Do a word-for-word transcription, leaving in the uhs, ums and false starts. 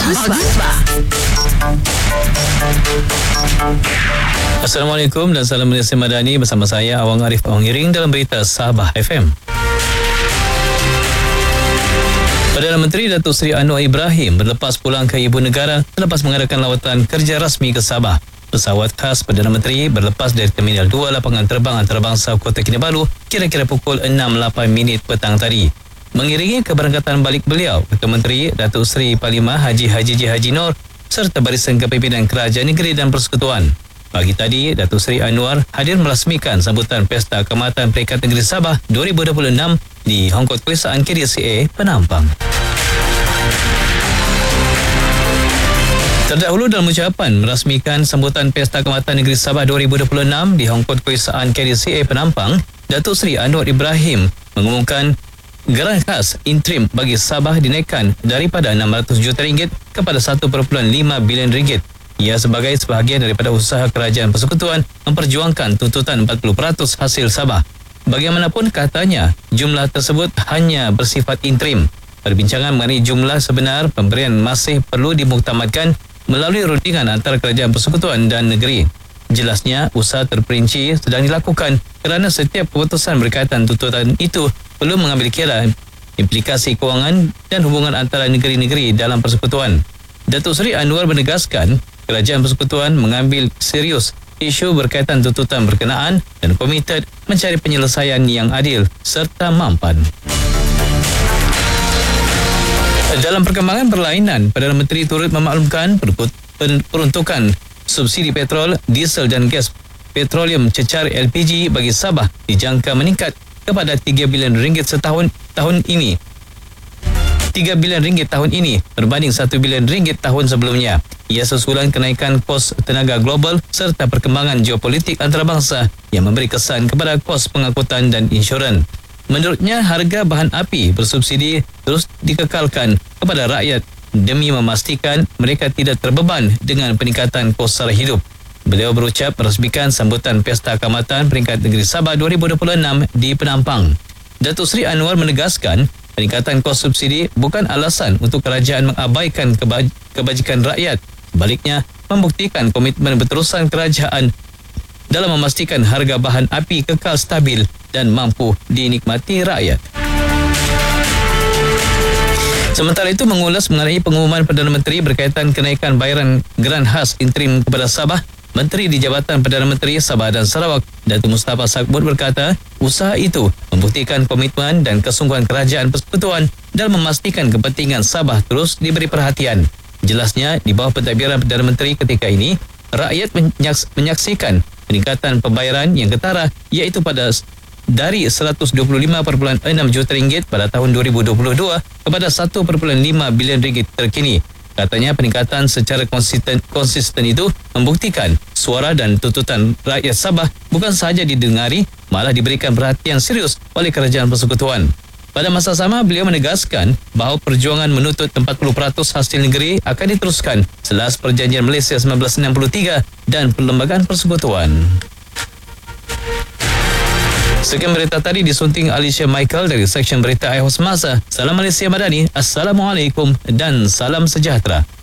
Musbah. Assalamualaikum dan salam Malaysia Madani bersama saya Awang Arif Awang Iring dalam berita Sabah F M. Perdana Menteri Datuk Seri Anwar Ibrahim berlepas pulang ke Ibu Negara selepas mengadakan lawatan kerja rasmi ke Sabah. Pesawat khas Perdana Menteri berlepas dari Terminal dua Lapangan Terbang Antarabangsa Kota Kinabalu kira-kira pukul enam lapan minit petang tadi. Mengiringi keberangkatan balik beliau, Ketua Menteri Datuk Seri Parlimen Haji Haji J. Haji Nur serta barisan kepimpinan Kerajaan Negeri dan Persekutuan. Pagi tadi, Datuk Seri Anwar hadir merasmikan sambutan Pesta Keamatan Peringkat Negeri Sabah dua ribu dua puluh enam di Hongkong Kewisahan K D C A Penampang. Terdahulu dalam ucapan merasmikan sambutan Pesta Keamatan Negeri Sabah dua ribu dua puluh enam di Hongkong Kewisahan K D C A Penampang, Datuk Seri Anwar Ibrahim mengumumkan geran khas interim bagi Sabah dinaikkan daripada enam ratus juta ringgit kepada satu perpuluhan lima bilion ringgit. Ia sebagai sebahagian daripada usaha Kerajaan Persekutuan memperjuangkan tuntutan empat puluh peratus hasil Sabah. Bagaimanapun katanya, jumlah tersebut hanya bersifat interim. Perbincangan mengenai jumlah sebenar pemberian masih perlu dimuktamadkan melalui rundingan antara Kerajaan Persekutuan dan negeri. Jelasnya, usaha terperinci sedang dilakukan kerana setiap keputusan berkaitan tuntutan itu perlu mengambil kira implikasi kewangan dan hubungan antara negeri-negeri dalam persekutuan. Datuk Seri Anwar menegaskan, Kerajaan Persekutuan mengambil serius isu berkaitan tuntutan berkenaan dan komited mencari penyelesaian yang adil serta mampan. Dalam perkembangan berlainan, Perdana Menteri turut memaklumkan peruntukan subsidi petrol, diesel dan gas petroleum cecar L P G bagi Sabah dijangka meningkat kepada tiga bilion ringgit setahun tahun ini. tiga bilion ringgit tahun ini berbanding satu bilion ringgit tahun sebelumnya. Ia susulan kenaikan kos tenaga global serta perkembangan geopolitik antarabangsa yang memberi kesan kepada kos pengangkutan dan insurans. Menurutnya, harga bahan api bersubsidi terus dikekalkan kepada rakyat demi memastikan mereka tidak terbeban dengan peningkatan kos sara hidup. Beliau berucap merasmikan sambutan Pesta Keamatan Peringkat Negeri Sabah dua ribu dua puluh enam di Penampang. Datuk Seri Anwar menegaskan, peningkatan kos subsidi bukan alasan untuk kerajaan mengabaikan kebaj- kebajikan rakyat. Sebaliknya, membuktikan komitmen berterusan kerajaan dalam memastikan harga bahan api kekal stabil dan mampu dinikmati rakyat. Sementara itu, mengulas mengenai pengumuman Perdana Menteri berkaitan kenaikan bayaran geran khas interim kepada Sabah, Menteri di Jabatan Perdana Menteri Sabah dan Sarawak, Datuk Mustafa Sakbut berkata, usaha itu membuktikan komitmen dan kesungguhan Kerajaan Persekutuan dalam memastikan kepentingan Sabah terus diberi perhatian. Jelasnya, di bawah pentadbiran Perdana Menteri ketika ini, rakyat menyaks- menyaksikan peningkatan pembayaran yang ketara iaitu pada dari seratus dua puluh lima perpuluhan enam juta ringgit pada tahun dua ribu dua puluh dua kepada satu perpuluhan lima bilion ringgit terkini. Katanya peningkatan secara konsisten, konsisten itu membuktikan suara dan tuntutan rakyat Sabah bukan sahaja didengari, malah diberikan perhatian serius oleh Kerajaan Persekutuan. Pada masa sama, beliau menegaskan bahawa perjuangan menuntut empat puluh peratus hasil negeri akan diteruskan selepas Perjanjian Malaysia seribu sembilan ratus enam puluh tiga dan Perlembagaan Persekutuan. Sekian berita tadi disunting Alicia Michael dari Seksyen Berita I H O S Masa. Salam Malaysia Madani, Assalamualaikum dan salam sejahtera.